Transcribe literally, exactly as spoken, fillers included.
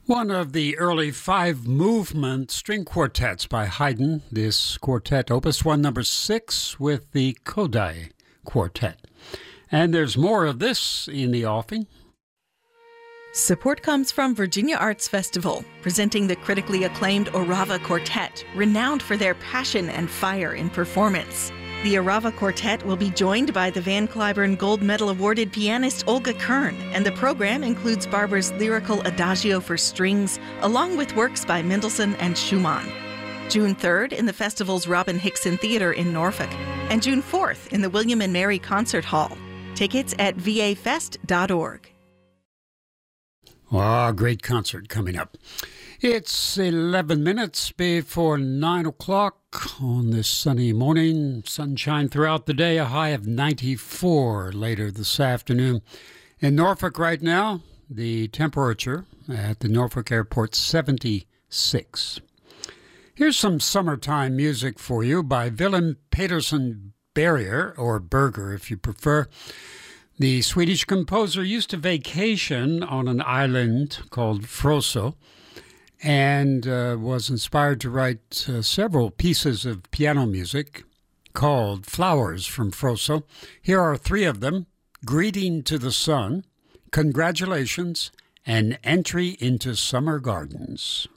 One of the early five-movement string quartets by Haydn, this quartet, Opus one, number six, with the Kodály Quartet. And there's more of this in the offing. Support comes from Virginia Arts Festival, presenting the critically acclaimed Orava Quartet, renowned for their passion and fire in performance. The Orava Quartet will be joined by the Van Cliburn Gold Medal awarded pianist Olga Kern, and the program includes Barber's lyrical Adagio for strings, along with works by Mendelssohn and Schumann. June third in the festival's Robin Hickson Theater in Norfolk, and June fourth in the William and Mary Concert Hall. Tickets at v a fest dot org. Ah, great concert coming up. It's eleven minutes before nine o'clock on this sunny morning. Sunshine throughout the day, a high of ninety-four later this afternoon. In Norfolk right now, the temperature at the Norfolk Airport, seventy-six. Here's some summertime music for you by Willem Pedersen Berger, or Berger if you prefer. The Swedish composer used to vacation on an island called Frösö, and uh, was inspired to write uh, several pieces of piano music called Flowers from Frösö. Here are three of them: Greeting to the Sun, Congratulations, and Entry into Summer Gardens.